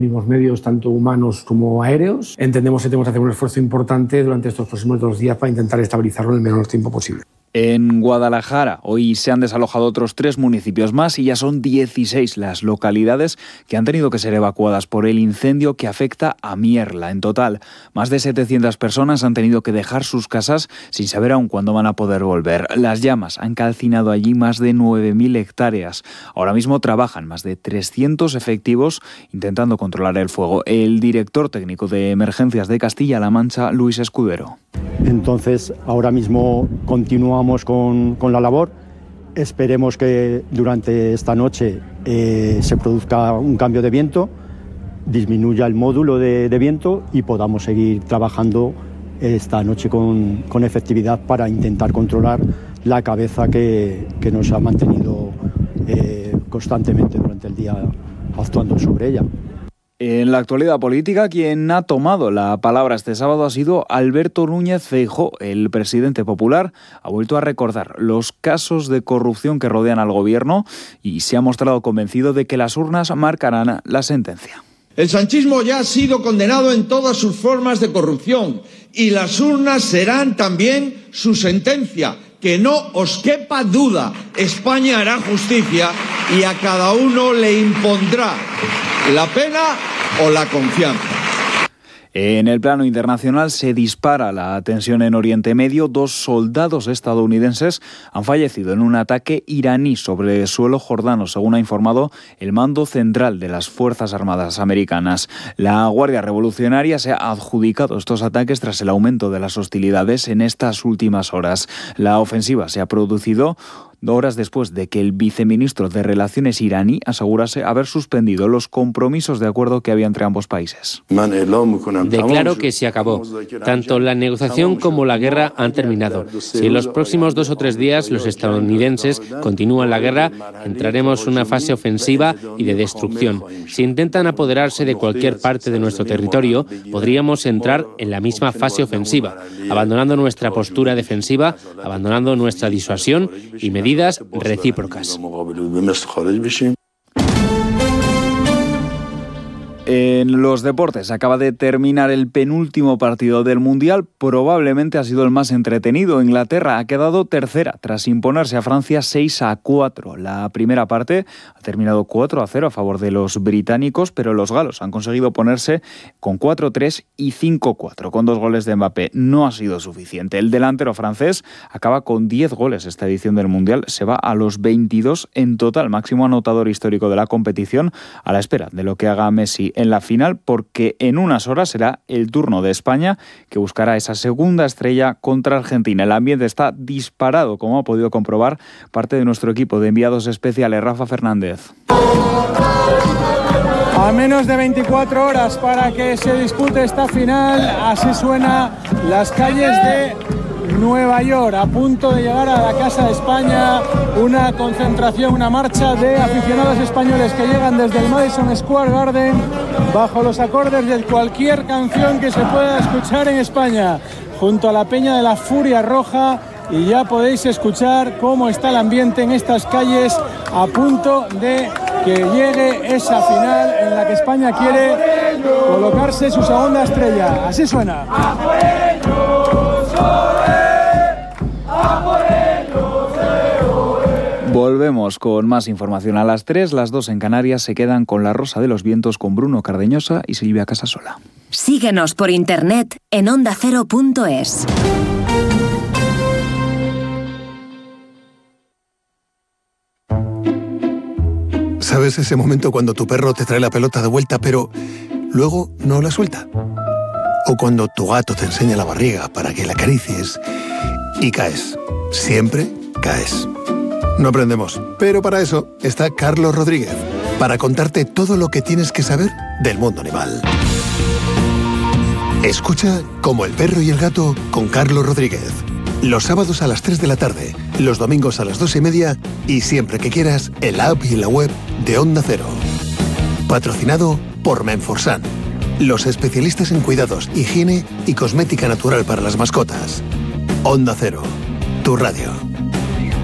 Mismos medios, tanto humanos como aéreos. Entendemos que tenemos que hacer un esfuerzo importante durante estos próximos 2 días para intentar estabilizarlo en el menor tiempo posible. En Guadalajara hoy se han desalojado otros 3 municipios más y ya son 16 las localidades que han tenido que ser evacuadas por el incendio que afecta a Mierla. En total, más de 700 personas han tenido que dejar sus casas sin saber aún cuándo van a poder volver. Las llamas han calcinado allí más de 9.000 hectáreas. Ahora mismo trabajan más de 300 efectivos intentando controlar el fuego. El director técnico de emergencias de Castilla-La Mancha, Luis Escudero. Entonces, ahora mismo continuamos con la labor. Esperemos que durante esta noche se produzca un cambio de viento, disminuya el módulo de viento y podamos seguir trabajando esta noche con efectividad para intentar controlar la cabeza que nos ha mantenido constantemente durante el día actuando sobre ella. En la actualidad política, quien ha tomado la palabra este sábado ha sido Alberto Núñez Feijóo. El presidente popular ha vuelto a recordar los casos de corrupción que rodean al gobierno y se ha mostrado convencido de que las urnas marcarán la sentencia. El sanchismo ya ha sido condenado en todas sus formas de corrupción y las urnas serán también su sentencia. Que no os quepa duda, España hará justicia y a cada uno le impondrá la pena o la confianza. En el plano internacional se dispara la tensión en Oriente Medio. 2 soldados estadounidenses han fallecido en un ataque iraní sobre suelo jordano, según ha informado el mando central de las Fuerzas Armadas americanas. La Guardia Revolucionaria se ha adjudicado estos ataques tras el aumento de las hostilidades en estas últimas horas. La ofensiva se ha producido horas después de que el viceministro de Relaciones iraní asegurase haber suspendido los compromisos de acuerdo que había entre ambos países. Declaro que se acabó. Tanto la negociación como la guerra han terminado. Si en los próximos 2 o 3 días los estadounidenses continúan la guerra, entraremos en una fase ofensiva y de destrucción. Si intentan apoderarse de cualquier parte de nuestro territorio, podríamos entrar en la misma fase ofensiva, abandonando nuestra postura defensiva, abandonando nuestra disuasión y medidas recíprocas. En los deportes acaba de terminar el penúltimo partido del Mundial. Probablemente ha sido el más entretenido. Inglaterra ha quedado tercera tras imponerse a Francia 6-4. La primera parte ha terminado 4-0 a favor de los británicos, pero los galos han conseguido ponerse con 4-3 y 5-4 con 2 goles de Mbappé. No ha sido suficiente. El delantero francés acaba con 10 goles esta edición del Mundial. Se va a los 22 en total, máximo anotador histórico de la competición, a la espera de lo que haga Messi en la final, porque en unas horas será el turno de España, que buscará esa segunda estrella contra Argentina. El ambiente está disparado, como ha podido comprobar parte de nuestro equipo de enviados especiales, Rafa Fernández. A menos de 24 horas para que se dispute esta final, así suena las calles de Nueva York, a punto de llegar a la Casa de España, una concentración, una marcha de aficionados españoles que llegan desde el Madison Square Garden bajo los acordes de cualquier canción que se pueda escuchar en España, junto a la Peña de la Furia Roja, y ya podéis escuchar cómo está el ambiente en estas calles a punto de que llegue esa final en la que España quiere colocarse su segunda estrella. Así suena. Volvemos con más información a las 3, las 2 en Canarias. Se quedan con La Rosa de los Vientos con Bruno Cardeñosa y Silvia Casasola. Síguenos por internet en ondacero.es. ¿Sabes ese momento cuando tu perro te trae la pelota de vuelta pero luego no la suelta? O cuando tu gato te enseña la barriga para que la acaricies y caes. Siempre caes. No aprendemos, pero para eso está Carlos Rodríguez, para contarte todo lo que tienes que saber del mundo animal. Escucha Como el perro y el gato con Carlos Rodríguez. Los sábados a las 3 de la tarde, los domingos a las 2:30 y siempre que quieras en la app y en la web de Onda Cero. Patrocinado por Menforsan, los especialistas en cuidados, higiene y cosmética natural para las mascotas. Onda Cero, tu radio.